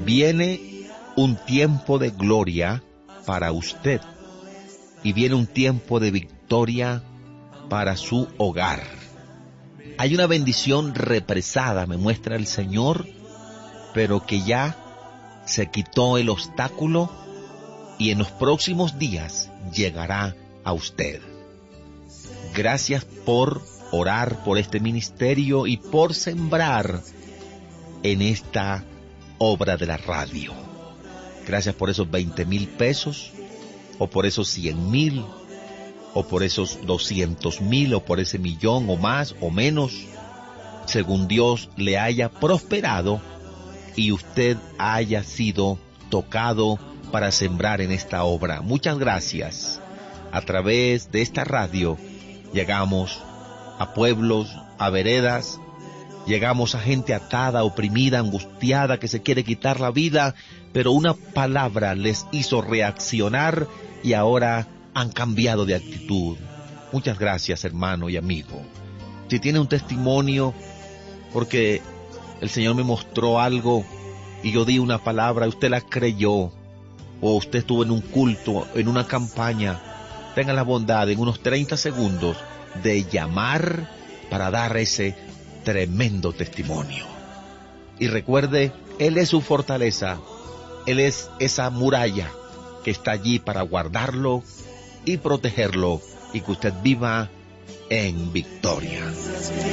Viene un tiempo de gloria para usted y viene un tiempo de victoria para su hogar. Hay una bendición represada, me muestra el Señor, pero que ya se quitó el obstáculo y en los próximos días llegará a usted. Gracias por orar por este ministerio y por sembrar en esta obra de la radio. Gracias por esos 20,000 pesos, o por esos 100,000, o por esos 200,000, o por ese 1,000,000 o más o menos, según Dios le haya prosperado y usted haya sido tocado para sembrar en esta obra. Muchas gracias. A través de esta radio llegamos a pueblos, a veredas, llegamos a gente atada, oprimida, angustiada, que se quiere quitar la vida, pero una palabra les hizo reaccionar y ahora han cambiado de actitud. Muchas gracias, hermano y amigo. Si tiene un testimonio, porque el Señor me mostró algo y yo di una palabra, usted la creyó, o usted estuvo en un culto, en una campaña, tenga la bondad en unos 30 segundos de llamar para dar ese tremendo testimonio. Y recuerde, Él es su fortaleza, Él es esa muralla que está allí para guardarlo y protegerlo, y que usted viva en victoria.